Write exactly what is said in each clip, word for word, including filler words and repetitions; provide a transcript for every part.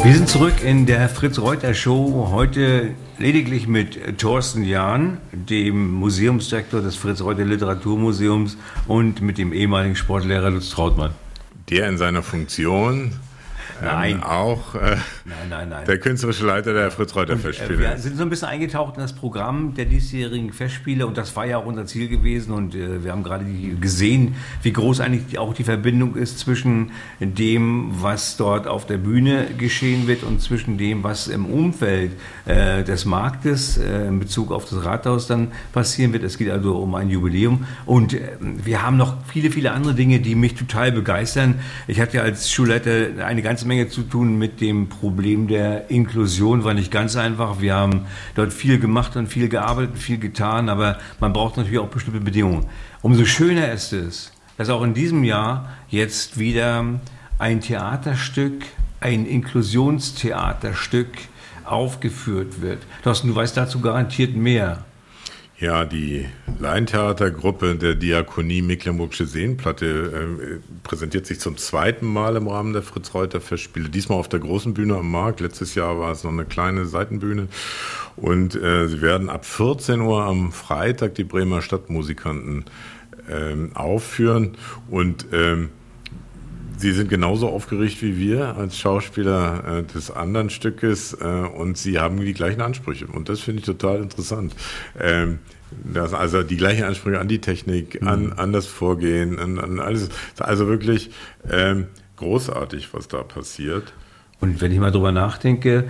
Wir sind zurück in der Fritz-Reuter-Show, heute lediglich mit Thorsten Jahn, dem Museumsdirektor des Fritz-Reuter-Literaturmuseums, und mit dem ehemaligen Sportlehrer Lutz Trautmann. Der in seiner Funktion Nein. Ähm, auch äh, nein, nein, nein. der künstlerische Leiter der Fritz-Reuter-Festspiele. Äh, wir sind so ein bisschen eingetaucht in das Programm der diesjährigen Festspiele und das war ja auch unser Ziel gewesen und äh, wir haben gerade die, gesehen, wie groß eigentlich auch die Verbindung ist zwischen dem, was dort auf der Bühne geschehen wird und zwischen dem, was im Umfeld äh, des Marktes äh, in Bezug auf das Rathaus dann passieren wird. Es geht also um ein Jubiläum und äh, wir haben noch viele, viele andere Dinge, die mich total begeistern. Ich hatte als Schulleiter eine ganze Menge zu tun mit dem Problem der Inklusion, war nicht ganz einfach. Wir haben dort viel gemacht und viel gearbeitet, viel getan, aber man braucht natürlich auch bestimmte Bedingungen. Umso schöner ist es, dass auch in diesem Jahr jetzt wieder ein Theaterstück, ein Inklusionstheaterstück aufgeführt wird. Thorsten, du weißt dazu garantiert mehr. Ja, die Laientheatergruppe der Diakonie Mecklenburgische Seenplatte äh, präsentiert sich zum zweiten Mal im Rahmen der Fritz-Reuter-Festspiele. Diesmal auf der großen Bühne am Markt. Letztes Jahr war es noch eine kleine Seitenbühne. Und äh, sie werden ab vierzehn Uhr am Freitag die Bremer Stadtmusikanten äh, aufführen. Und ähm, Sie sind genauso aufgeregt wie wir als Schauspieler äh, des anderen Stückes äh, und sie haben die gleichen Ansprüche. Und das finde ich total interessant. Ähm, das, also die gleichen Ansprüche an die Technik, an, mhm. an das Vorgehen, an, an alles. Also wirklich ähm, großartig, was da passiert. Und wenn ich mal drüber nachdenke,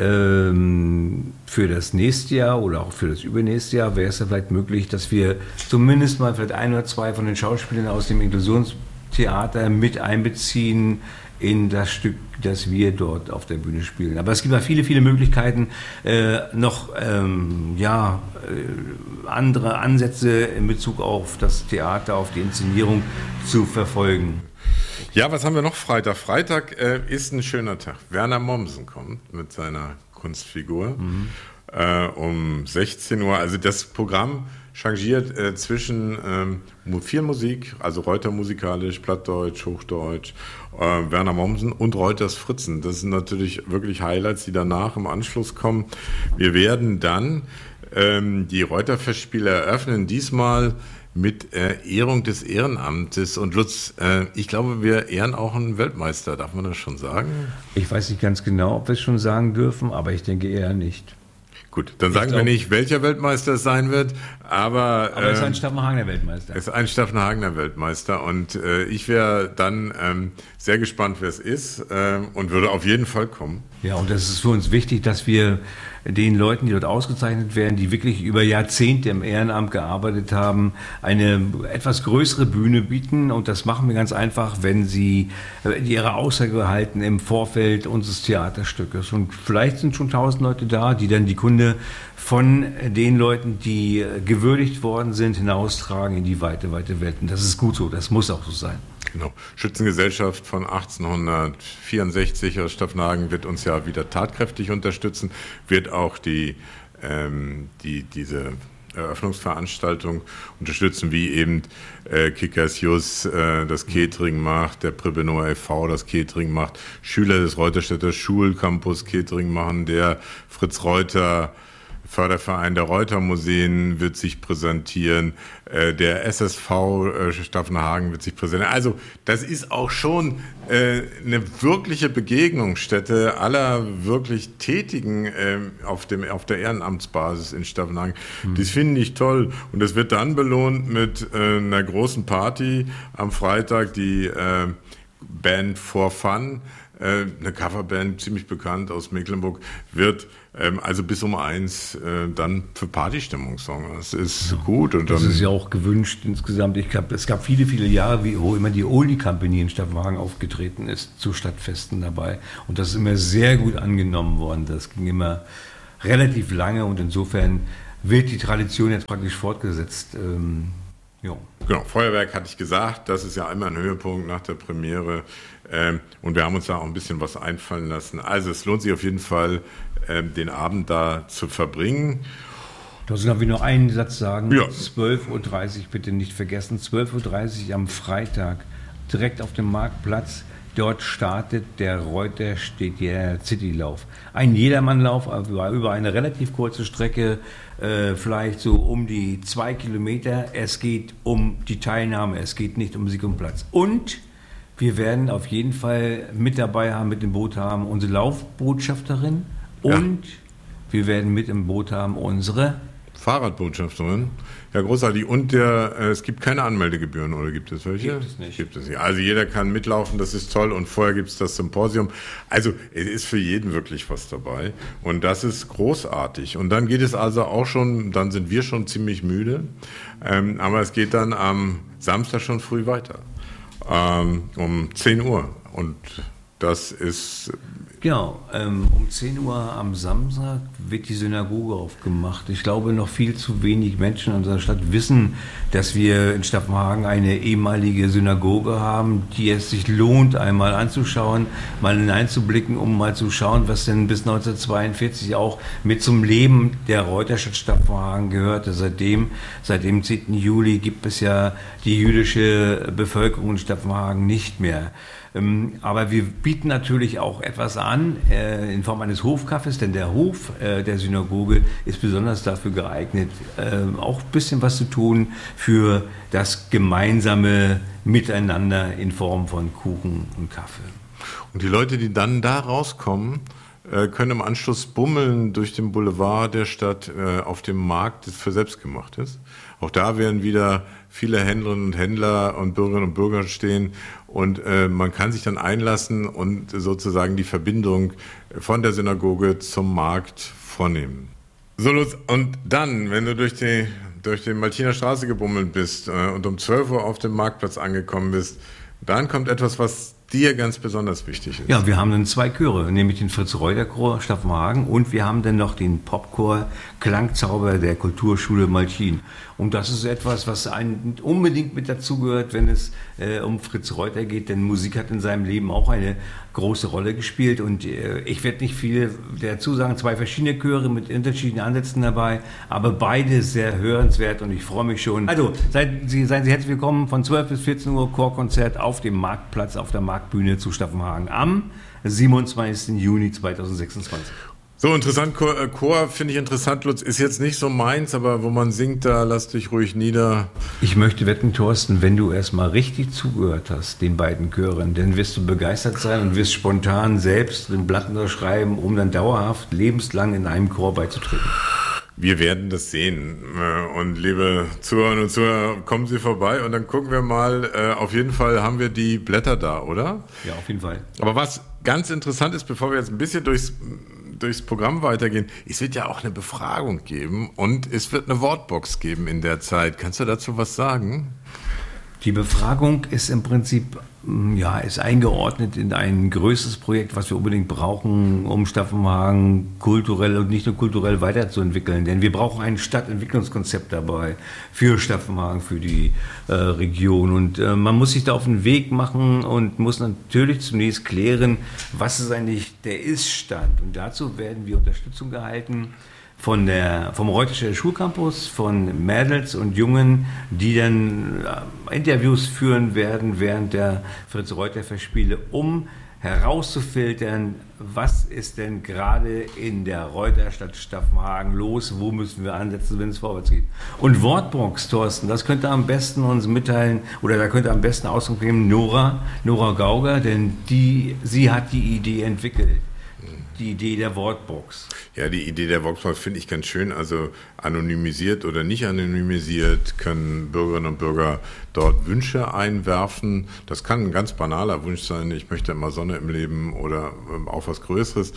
ähm, für das nächste Jahr oder auch für das übernächste Jahr wäre es ja vielleicht möglich, dass wir zumindest mal vielleicht ein oder zwei von den Schauspielern aus dem Inklusions Theater mit einbeziehen in das Stück, das wir dort auf der Bühne spielen. Aber es gibt ja viele, viele Möglichkeiten, äh, noch ähm, ja, äh, andere Ansätze in Bezug auf das Theater, auf die Inszenierung zu verfolgen. Ja, was haben wir noch Freitag? Freitag äh, ist ein schöner Tag. Werner Mommsen kommt mit seiner Kunstfigur mhm. äh, um sechzehn Uhr. Also das Programm changiert äh, zwischen ähm, viel Musik, also Reuter musikalisch, Plattdeutsch, Hochdeutsch, äh, Werner Mommsen und Reuters Fritzen. Das sind natürlich wirklich Highlights, die danach im Anschluss kommen. Wir werden dann ähm, die Reuter-Festspiele eröffnen, diesmal mit äh, Ehrung des Ehrenamtes. Und Lutz, äh, ich glaube, wir ehren auch einen Weltmeister, darf man das schon sagen? Ich weiß nicht ganz genau, ob wir es schon sagen dürfen, aber ich denke eher nicht. Gut, dann sagen wir nicht, welcher Weltmeister es sein wird, aber... Aber es ist ein Staffenhagener Weltmeister. Es ist ein Staffenhagener Weltmeister und äh, ich wäre dann ähm, sehr gespannt, wer es ist äh, und würde auf jeden Fall kommen. Ja, und das ist für uns wichtig, dass wir den Leuten, die dort ausgezeichnet werden, die wirklich über Jahrzehnte im Ehrenamt gearbeitet haben, eine etwas größere Bühne bieten. Und das machen wir ganz einfach, wenn sie ihre Aussage halten im Vorfeld unseres Theaterstückes. Und vielleicht sind schon tausend Leute da, die dann die Kunde von den Leuten, die gewürdigt worden sind, hinaustragen in die weite, weite Welt. Und das ist gut so, das muss auch so sein. Genau. Schützengesellschaft von achtzehnhundertvierundsechzig aus Staffenhagen wird uns ja wieder tatkräftig unterstützen, wird auch die, ähm, die, diese Eröffnungsveranstaltung unterstützen, wie eben äh, Kickers Jus äh, das Catering macht, der Pribenoer e V das Catering macht, Schüler des Reuterstädter Schulcampus Catering machen, der Fritz Reuter Förderverein der Reuter-Museen wird sich präsentieren, äh, der S S V äh, Staffenhagen wird sich präsentieren. Also das ist auch schon äh, eine wirkliche Begegnungsstätte aller wirklich Tätigen äh, auf, dem, auf der Ehrenamtsbasis in Staffenhagen. Mhm. Das finde ich toll. Und das wird dann belohnt mit äh, einer großen Party am Freitag, die äh, Band For Fun, äh, eine Coverband, ziemlich bekannt aus Mecklenburg, wird ähm, also bis um eins äh, dann für Partystimmung sorgen. Das ist ja gut. Und dann, das ist ja auch gewünscht insgesamt. Ich glaube, es gab viele, viele Jahre, wie, wo immer die Oldie Company in Staffenhagen aufgetreten ist, zu Stadtfesten dabei. Und das ist immer sehr gut angenommen worden. Das ging immer relativ lange und insofern wird die Tradition jetzt praktisch fortgesetzt. Ähm, ja. Genau, Feuerwerk hatte ich gesagt, das ist ja immer ein Höhepunkt nach der Premiere. Ähm, und wir haben uns da auch ein bisschen was einfallen lassen. Also es lohnt sich auf jeden Fall, ähm, den Abend da zu verbringen. Da darf ich noch einen Satz sagen. Ja. zwölf Uhr dreißig, bitte nicht vergessen, zwölf Uhr dreißig am Freitag, direkt auf dem Marktplatz, Dort startet der Reuterstedter Citylauf. Ein Jedermannlauf über, über eine relativ kurze Strecke, äh, vielleicht so um die zwei Kilometer. Es geht um die Teilnahme, es geht nicht um Sieg und Platz. Und wir werden auf jeden Fall mit dabei haben, mit dem Boot haben unsere Laufbotschafterin und ja. wir werden mit im Boot haben unsere Fahrradbotschafterin. Ja, großartig. Und der, äh, es gibt keine Anmeldegebühren, oder gibt es welche? Gibt es nicht. Gibt es nicht. Also jeder kann mitlaufen, das ist toll. Und vorher gibt es das Symposium. Also es ist für jeden wirklich was dabei. Und das ist großartig. Und dann geht es also auch schon, dann sind wir schon ziemlich müde. Ähm, aber es geht dann am Samstag schon früh weiter. Ähm, um zehn Uhr. Und das ist... Genau, ähm, um zehn Uhr am Samstag wird die Synagoge aufgemacht. Ich glaube, noch viel zu wenig Menschen in unserer Stadt wissen, dass wir in Staffenhagen eine ehemalige Synagoge haben, die es sich lohnt, einmal anzuschauen, mal hineinzublicken, um mal zu schauen, was denn bis neunzehnhundertzweiundvierzig auch mit zum Leben der Reuterstadt Staffenhagen gehörte. Seitdem, seit dem zehnten Juli gibt es ja die jüdische Bevölkerung in Staffenhagen nicht mehr. Aber wir bieten natürlich auch etwas an äh, in Form eines Hofkaffees, denn der Hof äh, der Synagoge ist besonders dafür geeignet, äh, auch ein bisschen was zu tun für das gemeinsame Miteinander in Form von Kuchen und Kaffee. Und die Leute, die dann da rauskommen, äh, können im Anschluss bummeln durch den Boulevard der Stadt äh, auf dem Markt, das für selbstgemacht ist. Auch da werden wieder viele Händlerinnen und Händler und Bürgerinnen und Bürger stehen und äh, man kann sich dann einlassen und sozusagen die Verbindung von der Synagoge zum Markt vornehmen. So, Lutz, und dann, wenn du durch die, durch die Maltiner Straße gebummelt bist äh, und um zwölf Uhr auf dem Marktplatz angekommen bist, dann kommt etwas, was dir ganz besonders wichtig ist. Ja, wir haben dann zwei Chöre, nämlich den Fritz-Reuter-Chor Staffenhagen und wir haben dann noch den Popchor Klangzauber der Kulturschule Maltin. Und das ist etwas, was einen unbedingt mit dazugehört, wenn es äh, um Fritz Reuter geht, denn Musik hat in seinem Leben auch eine große Rolle gespielt und äh, ich werde nicht viel dazu sagen, zwei verschiedene Chöre mit unterschiedlichen Ansätzen dabei, aber beide sehr hörenswert und ich freue mich schon. Also, seien Sie, seien Sie herzlich willkommen von zwölf bis vierzehn Uhr Chorkonzert auf dem Marktplatz, auf der Marktbühne zu Staffenhagen am siebenundzwanzigsten Juni zweitausendsechsundzwanzig. So, interessant, Chor, Chor finde ich interessant, Lutz, ist jetzt nicht so meins, aber wo man singt, da lass dich ruhig nieder. Ich möchte wetten, Thorsten, wenn du erstmal richtig zugehört hast, den beiden Chören, dann wirst du begeistert sein und wirst spontan selbst ein Blatt unterschreiben, um dann dauerhaft, lebenslang in einem Chor beizutreten. Wir werden das sehen. Und liebe Zuhörerinnen und Zuhörer, kommen Sie vorbei und dann gucken wir mal. Auf jeden Fall haben wir die Blätter da, oder? Ja, auf jeden Fall. Aber was ganz interessant ist, bevor wir jetzt ein bisschen durchs, durchs Programm weitergehen, es wird ja auch eine Befragung geben und es wird eine Wortbox geben in der Zeit. Kannst du dazu was sagen? Die Befragung ist im Prinzip, ja, ist eingeordnet in ein größeres Projekt, was wir unbedingt brauchen, um Staffenhagen kulturell und nicht nur kulturell weiterzuentwickeln. Denn wir brauchen ein Stadtentwicklungskonzept dabei für Staffenhagen, für die äh, Region. Und äh, man muss sich da auf den Weg machen und muss natürlich zunächst klären, was ist eigentlich der Ist-Stand. Und dazu werden wir Unterstützung gehalten von der, vom Reuterstädter Schulcampus, von Mädels und Jungen, die dann äh, Interviews führen werden während der Fritz-Reuter-Festspiele, um herauszufiltern, was ist denn gerade in der Reuterstadt Staffenhagen los, wo müssen wir ansetzen, wenn es vorwärts geht. Und Wortbox, Thorsten, das könnte am besten uns mitteilen, oder da könnte am besten Ausdruck geben Nora, Nora Gauger, denn die, sie hat die Idee entwickelt. Die Idee der Wortbox. Ja, die Idee der Wortbox finde ich ganz schön. Also anonymisiert oder nicht anonymisiert können Bürgerinnen und Bürger dort Wünsche einwerfen. Das kann ein ganz banaler Wunsch sein. Ich möchte immer Sonne im Leben oder auch was Größeres.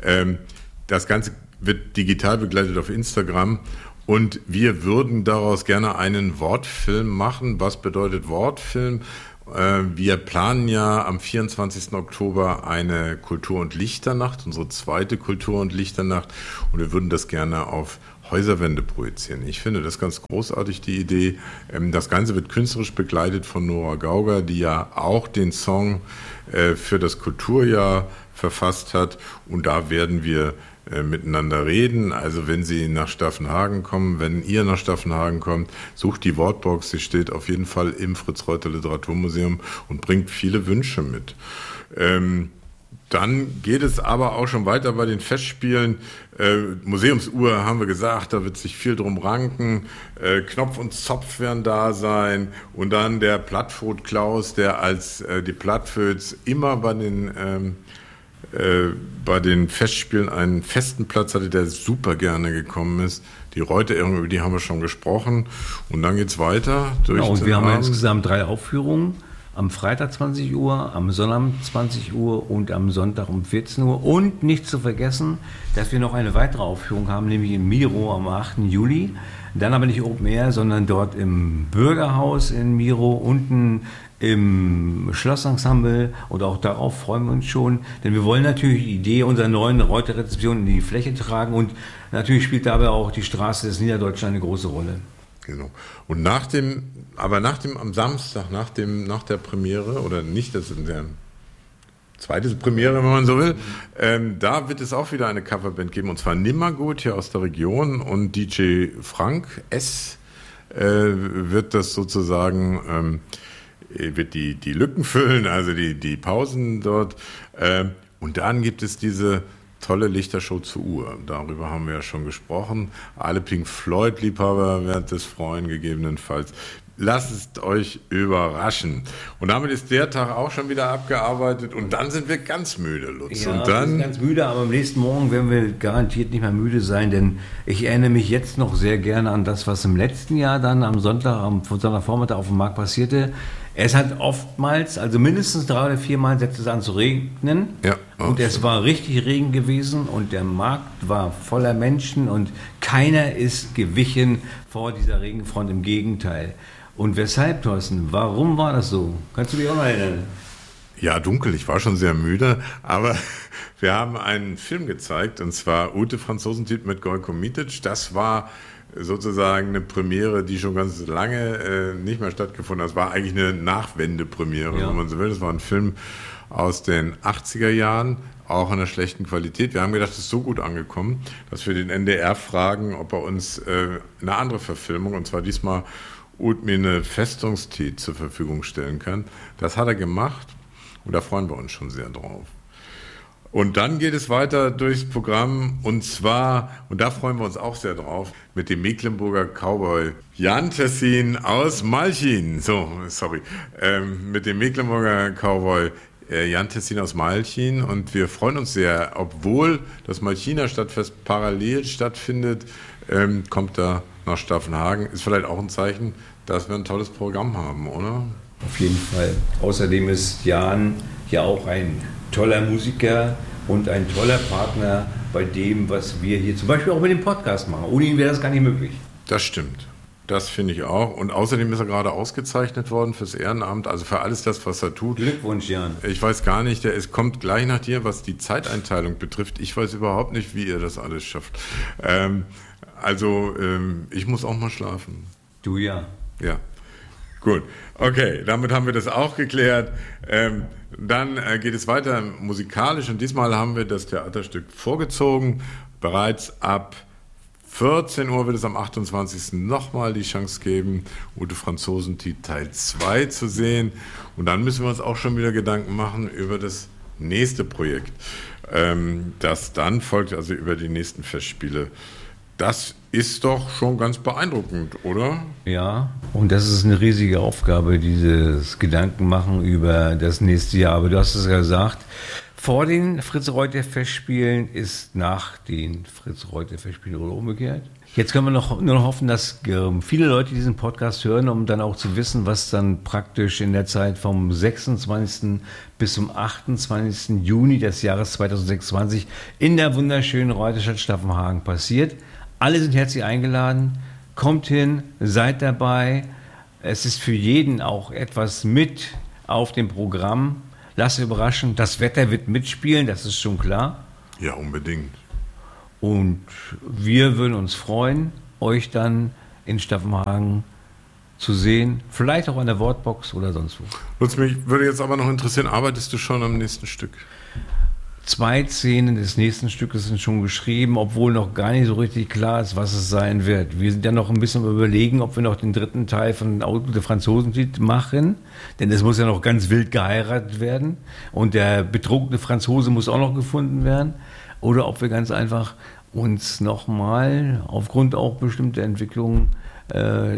Das Ganze wird digital begleitet auf Instagram. Und wir würden daraus gerne einen Wortfilm machen. Was bedeutet Wortfilm? Wir planen ja am vierundzwanzigsten Oktober eine Kultur- und Lichternacht, unsere zweite Kultur- und Lichternacht, und wir würden das gerne auf Häuserwände projizieren. Ich finde das ganz großartig, die Idee. Das Ganze wird künstlerisch begleitet von Nora Gauger, die ja auch den Song für das Kulturjahr verfasst hat, und da werden wir äh, miteinander reden. Also wenn Sie nach Staffenhagen kommen, wenn ihr nach Staffenhagen kommt, sucht die Wortbox, sie steht auf jeden Fall im Fritz-Reuter-Literaturmuseum und bringt viele Wünsche mit. Ähm, Dann geht es aber auch schon weiter bei den Festspielen. Äh, Museumsuhr haben wir gesagt, da wird sich viel drum ranken. Äh, Knopf und Zopf werden da sein. Und dann der Plattfot Klaus, der als äh, die Plattföts immer bei den, ähm, äh, bei den Festspielen einen festen Platz hatte, der super gerne gekommen ist. Die Reuterehrung, über die haben wir schon gesprochen. Und dann geht's weiter. Durch genau, und wir Abend. haben insgesamt drei Aufführungen. Am Freitag zwanzig Uhr, am Sonnabend zwanzig Uhr und am Sonntag um vierzehn Uhr. Und nicht zu vergessen, dass wir noch eine weitere Aufführung haben, nämlich in Miro am achten Juli. Dann aber nicht Open Air, sondern dort im Bürgerhaus in Miro, unten im Schlossensemble. Und auch darauf freuen wir uns schon. Denn wir wollen natürlich die Idee unserer neuen Reuter-Rezeption in die Fläche tragen. Und natürlich spielt dabei auch die Straße des Niederdeutschen eine große Rolle. Genau. Und nach dem, aber nach dem, am Samstag, nach dem, nach der Premiere, oder nicht, das ist der zweite Premiere, wenn man so will, ähm, da wird es auch wieder eine Coverband geben, und zwar Nimmergut hier aus der Region, und D J Frank S. Äh, wird das sozusagen, ähm, wird die, die Lücken füllen, also die, die Pausen dort. Äh, und dann gibt es diese tolle Lichtershow zur Uhr. Darüber haben wir ja schon gesprochen. Alle Pink Floyd-Liebhaber werden es freuen, gegebenenfalls. Lasst es euch überraschen. Und damit ist der Tag auch schon wieder abgearbeitet. Und dann sind wir ganz müde, Lutz. Ja, und dann wir sind ganz müde, aber am nächsten Morgen werden wir garantiert nicht mehr müde sein, denn ich erinnere mich jetzt noch sehr gerne an das, was im letzten Jahr dann am Sonntag, am Sonntagvormittag auf dem Markt passierte. Es hat oftmals, also mindestens drei oder viermal setzte es an zu regnen. Ja, und es war richtig Regen gewesen und der Markt war voller Menschen und keiner ist gewichen vor dieser Regenfront, im Gegenteil. Und weshalb, Thorsten? Warum war das so? Kannst du dich auch noch erinnern? Ja, dunkel. Ich war schon sehr müde, aber wir haben einen Film gezeigt, und zwar Ute Franzosentiet mit Gojko Mitic. Das war sozusagen eine Premiere, die schon ganz lange äh, nicht mehr stattgefunden hat. Das war eigentlich eine Nachwendepremiere, ja, wenn man so will. Das war ein Film aus den achtziger Jahren, auch in einer schlechten Qualität. Wir haben gedacht, es ist so gut angekommen, dass wir den N D R fragen, ob er uns äh, eine andere Verfilmung, und zwar diesmal Ut mir eine Festungstiet zur Verfügung stellen kann. Das hat er gemacht, und da freuen wir uns schon sehr drauf. Und dann geht es weiter durchs Programm, und zwar, und da freuen wir uns auch sehr drauf, mit dem Mecklenburger Cowboy Jan Tessin aus Malchin. So, sorry. Ähm, mit dem Mecklenburger Cowboy äh, Jan Tessin aus Malchin. Und wir freuen uns sehr, obwohl das Malchiner Stadtfest parallel stattfindet, ähm, kommt er nach Staffenhagen. Ist vielleicht auch ein Zeichen, dass wir ein tolles Programm haben, oder? Auf jeden Fall. Außerdem ist Jan ja auch ein toller Musiker und ein toller Partner bei dem, was wir hier zum Beispiel auch mit dem Podcast machen. Ohne ihn wäre das gar nicht möglich. Das stimmt. Das finde ich auch. Und außerdem ist er gerade ausgezeichnet worden fürs Ehrenamt, also für alles das, was er tut. Glückwunsch, Jan. Ich weiß gar nicht, der, es kommt gleich nach dir, was die Zeiteinteilung betrifft. Ich weiß überhaupt nicht, wie ihr das alles schafft. Ähm, also, ähm, ich muss auch mal schlafen. Du ja. Ja. Gut, okay, damit haben wir das auch geklärt. Ähm, dann äh, geht es weiter musikalisch, und diesmal haben wir das Theaterstück vorgezogen. Bereits ab vierzehn Uhr wird es am achtundzwanzigsten nochmal die Chance geben, Ute Franzosentiet Teil zwei zu sehen. Und dann müssen wir uns auch schon wieder Gedanken machen über das nächste Projekt, ähm, das dann folgt, also über die nächsten Festspiele. Das ist doch schon ganz beeindruckend, oder? Ja, und das ist eine riesige Aufgabe, dieses Gedankenmachen über das nächste Jahr. Aber du hast es ja gesagt, vor den Fritz-Reuter-Festspielen ist nach den Fritz-Reuter-Festspielen oder umgekehrt. Jetzt können wir noch, nur noch hoffen, dass äh, viele Leute diesen Podcast hören, um dann auch zu wissen, was dann praktisch in der Zeit vom sechsundzwanzigsten bis zum achtundzwanzigsten Juni des Jahres zweitausendsechsundzwanzig in der wunderschönen Reuterstadt Staffenhagen passiert. Alle sind herzlich eingeladen. Kommt hin, seid dabei. Es ist für jeden auch etwas mit auf dem Programm. Lasst euch überraschen. Das Wetter wird mitspielen, das ist schon klar. Ja, unbedingt. Und wir würden uns freuen, euch dann in Staffenhagen zu sehen. Vielleicht auch an der Wortbox oder sonst wo. Lutz, mich würde jetzt aber noch interessieren, arbeitest du schon am nächsten Stück? Zwei Szenen des nächsten Stückes sind schon geschrieben, obwohl noch gar nicht so richtig klar ist, was es sein wird. Wir sind ja noch ein bisschen überlegen, ob wir noch den dritten Teil von Auto der Franzosen machen, denn es muss ja noch ganz wild geheiratet werden und der betrunkene Franzose muss auch noch gefunden werden. Oder ob wir ganz einfach uns nochmal aufgrund auch bestimmter Entwicklungen äh,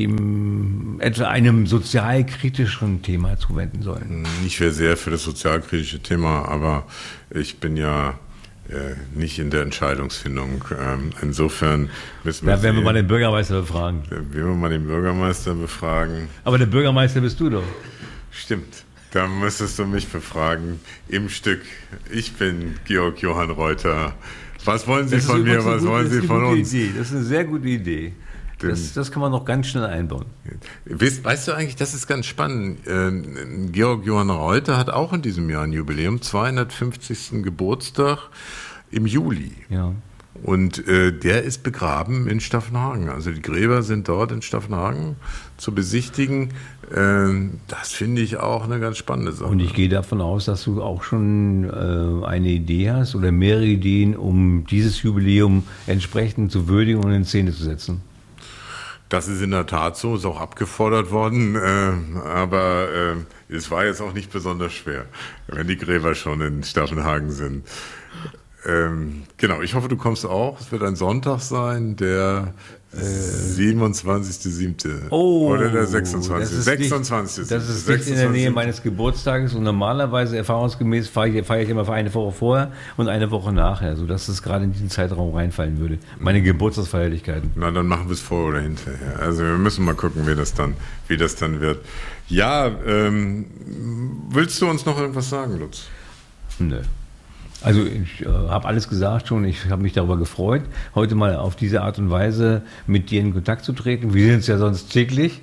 dem etwa einem sozialkritischen Thema zuwenden sollen. Ich wäre sehr für das sozialkritische Thema, aber ich bin ja äh, nicht in der Entscheidungsfindung. Ähm, insofern müssen wir... Da werden wir mal den Bürgermeister befragen. Werden wir mal den Bürgermeister befragen. Aber der Bürgermeister bist du doch. Stimmt. Da müsstest du mich befragen im Stück. Ich bin Georg Johann Reuter. Was wollen Sie von mir? Was wollen Sie von uns? Idee. Das ist eine sehr gute Idee. Das, das kann man noch ganz schnell einbauen. Weißt, weißt du eigentlich, das ist ganz spannend. Äh, Georg Johann Reuter hat auch in diesem Jahr ein Jubiläum, zweihundertfünfzigsten Geburtstag im Juli. Ja. Und äh, der ist begraben in Staffenhagen. Also die Gräber sind dort in Staffenhagen zu besichtigen. Äh, das finde ich auch eine ganz spannende Sache. Und ich gehe davon aus, dass du auch schon äh, eine Idee hast oder mehrere Ideen, um dieses Jubiläum entsprechend zu würdigen und in Szene zu setzen. Das ist in der Tat so, ist auch abgefordert worden, äh, aber äh, es war jetzt auch nicht besonders schwer, wenn die Gräber schon in Staffenhagen sind. Ähm, genau, ich hoffe, du kommst auch. Es wird ein Sonntag sein, der äh, siebenundzwanzigster siebte Oh, oder der sechsundzwanzigste Das ist sechsundzwanzigste Nicht, das ist nicht in der Nähe meines Geburtstages und normalerweise, erfahrungsgemäß, feiere ich, feiere ich immer für eine Woche vorher und eine Woche nachher, sodass es gerade in diesen Zeitraum reinfallen würde. Meine Geburtstagsfeierlichkeiten. Na, dann machen wir es vor oder hinterher. Also wir müssen mal gucken, wie das dann, wie das dann wird. Ja, ähm, willst du uns noch irgendwas sagen, Lutz? Nö. Also ich äh, habe alles gesagt schon, ich habe mich darüber gefreut, heute mal auf diese Art und Weise mit dir in Kontakt zu treten. Wir sind es ja sonst täglich.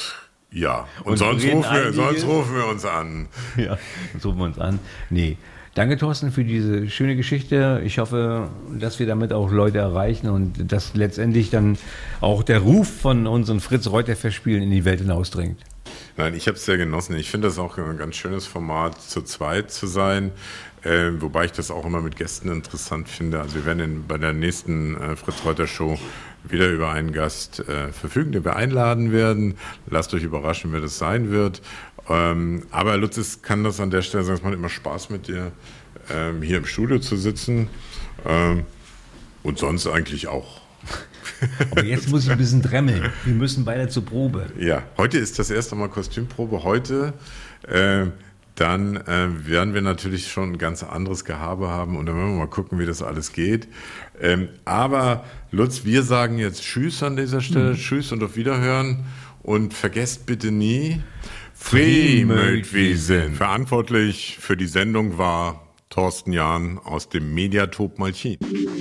Ja, und, Und sonst, reden rufen wir, einige- sonst rufen wir uns an. Ja, sonst rufen wir uns an. Nee. Danke, Thorsten, für diese schöne Geschichte. Ich hoffe, dass wir damit auch Leute erreichen und dass letztendlich dann auch der Ruf von unseren Fritz-Reuter-Festspielen in die Welt hinausdringt. Nein, ich habe es sehr genossen. Ich finde das auch ein ganz schönes Format, zu zweit zu sein. Äh, wobei ich das auch immer mit Gästen interessant finde. Also wir werden in, bei der nächsten äh, Fritz-Reuter-Show wieder über einen Gast äh, verfügen, den wir einladen werden. Lasst euch überraschen, wer das sein wird. Ähm, aber Lutz, es kann das an der Stelle sagen, es macht immer Spaß mit dir, ähm, hier im Studio zu sitzen. Ähm, und sonst eigentlich auch. Aber jetzt muss ich ein bisschen dremmeln. Wir müssen beide zur Probe. Ja, heute ist das erste Mal Kostümprobe. Heute, äh, dann äh, werden wir natürlich schon ein ganz anderes Gehabe haben und dann werden wir mal gucken, wie das alles geht. Ähm, aber Lutz, wir sagen jetzt Tschüss an dieser Stelle, mhm. Tschüss und auf Wiederhören und vergesst bitte nie, Free mögt wie sind. Verantwortlich für die Sendung war Thorsten Jahn aus dem Mediatop Malchin.